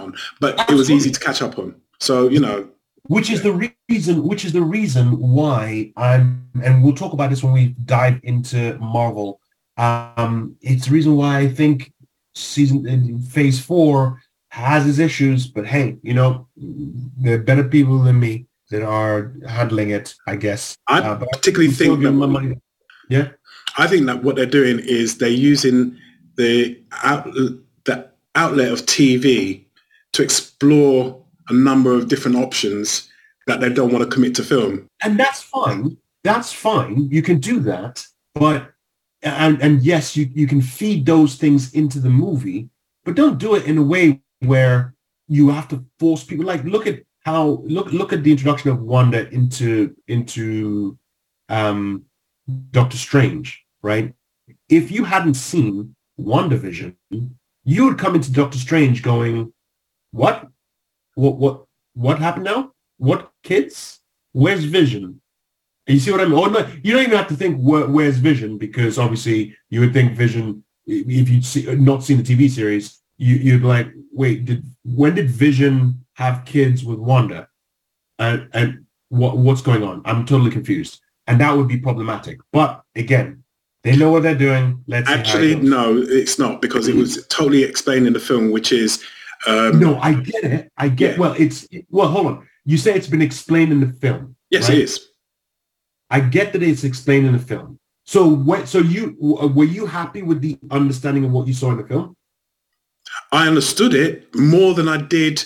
on, but it was Absolutely. easy to catch up on. So, you know. Which is the reason why and we'll talk about this when we dive into Marvel. It's the reason why I think phase 4 has its issues, but hey, you know, there are better people than me that are handling it, I guess. I But particularly I'm still think giving my that money. Yeah. I think that what they're doing is they're using the outlet of TV to explore a number of different options that they don't want to commit to film. And that's fine. That's fine. You can do that. But and yes, you can feed those things into the movie, but don't do it in a way where you have to force people. Like look at the introduction of Wanda into um Doctor Strange, right? If you hadn't seen WandaVision, you would come into Doctor Strange going, what? What happened now? What kids? Where's Vision? You see what I mean? Or no, you don't even have to think where's Vision, because obviously you would think Vision, if you'd not seen the TV series, you'd be like, wait, when did Vision have kids with Wanda? And what's going on? I'm totally confused. And that would be problematic. But again, they know what they're doing. Let's Actually, no, it's not, because it was totally explained in the film, which is no, I get it. Yeah. Well, hold on. You say it's been explained in the film. Yes, right? it is. I get that it's explained in the film. So were you happy with the understanding of what you saw in the film? I understood it more than I did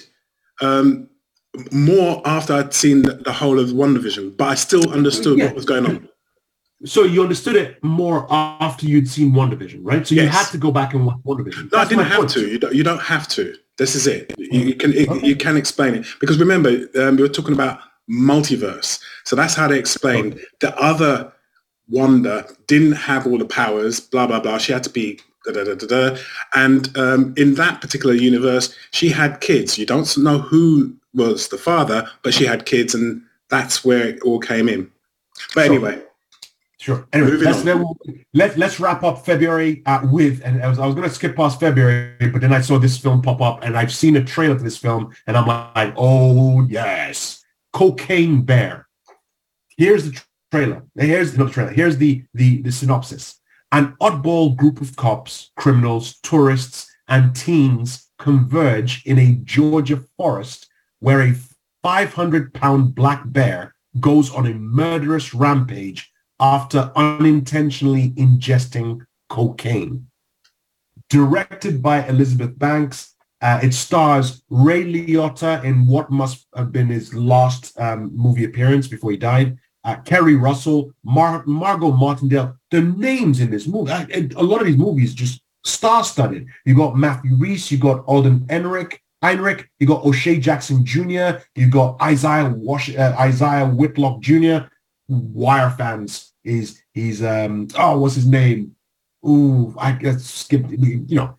more after I'd seen the whole of WandaVision, but I still understood what was going on. So you understood it more after you'd seen WandaVision, right? So you Yes. had to go back and watch WandaVision. No, I didn't have to. You don't have to. This is it. You can explain it, because remember, we were talking about multiverse. So that's how they explained the other Wanda didn't have all the powers, blah, blah, blah. She had to be da-da-da-da-da. And in that particular universe, she had kids. You don't know who was the father, but she had kids, and that's where it all came in. But anyway. Sure. Anyway, let's wrap up February with, and I was going to skip past February, but then I saw this film pop up, and I've seen a trailer for this film, and I'm like, oh, yes. Cocaine Bear. Here's the trailer. Here's the synopsis. An oddball group of cops, criminals, tourists, and teens converge in a Georgia forest where a 500-pound black bear goes on a murderous rampage after unintentionally ingesting cocaine. Directed by Elizabeth Banks, it stars Ray Liotta in what must have been his last movie appearance before he died. Kerry Russell, Margot Martindale. The names in this movie, a lot of these movies just star-studded. You got Matthew Rhys, you got Alden Ehrenreich, you got O'Shea Jackson Jr., you got Isaiah Whitlock Jr. Wire fans he's what's his name? Ooh, I skipped. You know,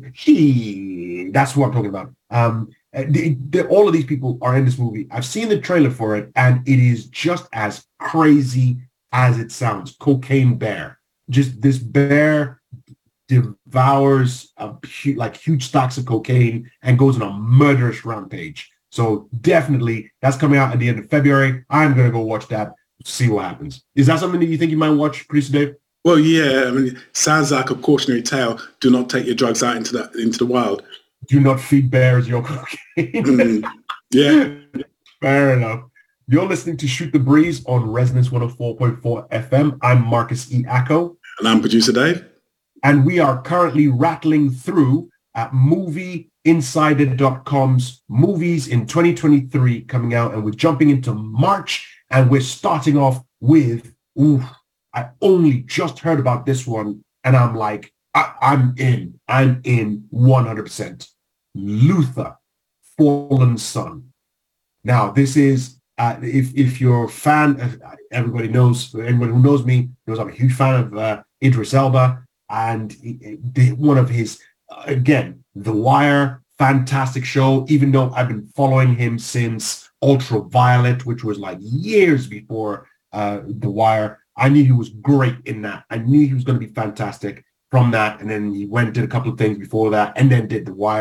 that's what I'm talking about. All of these people are in this movie. I've seen the trailer for it, and it is just as crazy as it sounds. Cocaine Bear. Just this bear devours huge stacks of cocaine and goes on a murderous rampage. So definitely, that's coming out at the end of February. I'm going to go watch that, see what happens. Is that something that you think you might watch, Producer Dave? Well, yeah. I mean, sounds like a cautionary tale. Do not take your drugs out into the wild. Do not feed bears your cocaine. Yeah. Fair enough. You're listening to Shoot the Breeze on Resonance 104.4 FM. I'm Marcus E. Acko. And I'm Producer Dave. And we are currently rattling through MovieInsider.com's movies in 2023 coming out. And we're jumping into March. And we're starting off with, I only just heard about this one. And I'm like, I'm in 100%. Luther, Fallen Son. Now, this is, if you're a fan, anyone who knows me knows I'm a huge fan of Idris Elba, and one of his, again, The Wire, fantastic show, even though I've been following him since Ultraviolet, which was like years before The Wire. I knew he was great in that. I knew he was going to be fantastic from that, and then he went and did a couple of things before that, and then did The Wire.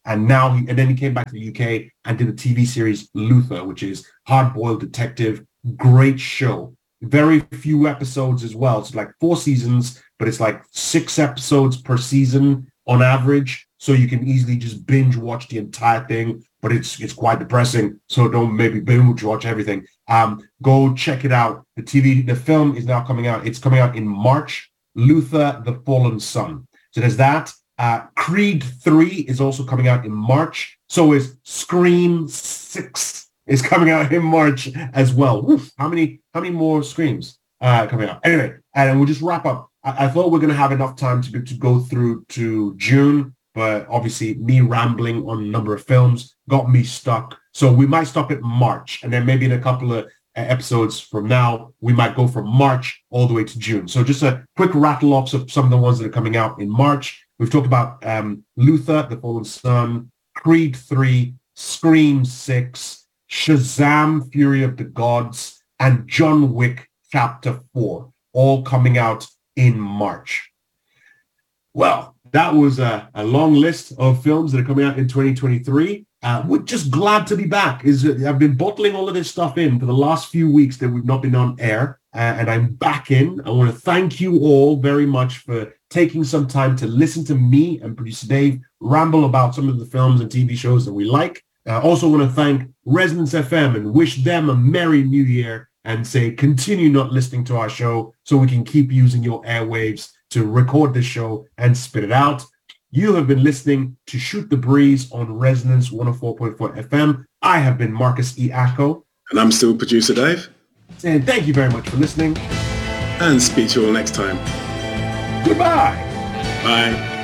and then he came back to the UK and did the TV series Luther, which is hard-boiled detective, great show. Very few episodes as well. It's like 4 seasons, but it's like 6 episodes per season on average. So you can easily just binge watch the entire thing, but it's quite depressing. So don't maybe binge watch everything. Go check it out. The film is now coming out. It's coming out in March. Luther, The Fallen Son. So there's that. Creed 3 is also coming out in March. So is Scream 6 is coming out in March as well. Oof, how many more Screams coming out? Anyway, and we'll just wrap up. I thought we're going to have enough time to go through to June, but obviously me rambling on a number of films got me stuck. So we might stop at March, and then maybe in a couple of episodes from now, we might go from March all the way to June. So just a quick rattle off of some of the ones that are coming out in March. We've talked about Luther, The Fallen Son, Creed 3, Scream 6, Shazam, Fury of the Gods, and John Wick Chapter 4, all coming out in March. Well, that was a long list of films that are coming out in 2023. We're just glad to be back. I've been bottling all of this stuff in for the last few weeks that we've not been on air, and I'm back in. I want to thank you all very much for taking some time to listen to me and producer Dave ramble about some of the films and TV shows that we like. I also want to thank Resonance FM and wish them a Merry New Year and say continue not listening to our show so we can keep using your airwaves to record this show and spit it out. You have been listening to Shoot the Breeze on Resonance 104.4 FM. I have been Marcus E. Acko. And I'm still producer Dave. And thank you very much for listening. And speak to you all next time. Goodbye. Bye.